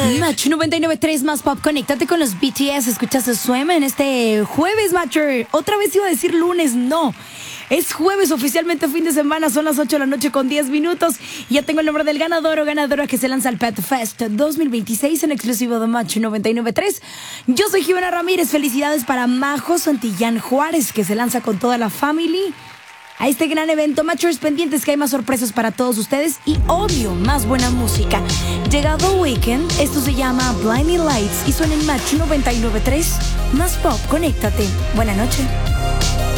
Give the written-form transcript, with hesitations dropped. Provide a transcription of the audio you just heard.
Match 99.3 más pop. Conéctate con los BTS. Escuchaste Swim en este jueves, Matcher. Otra vez iba a decir lunes, no. Es jueves, oficialmente fin de semana. Son las 8 de la noche con 10 minutos. Y ya tengo el nombre del ganador o ganadora que se lanza al Pet Fest 2026 en exclusivo de Match 99.3. Yo soy Jimena Ramírez. Felicidades para Majo Santillán Juárez, que se lanza con toda la family a este gran evento. Matchers pendientes, que hay más sorpresas para todos ustedes y obvio, más buena música. Llegado Weekend, esto se llama Blinding Lights y suena en Match 99.3 más pop. Conéctate. Buena noche.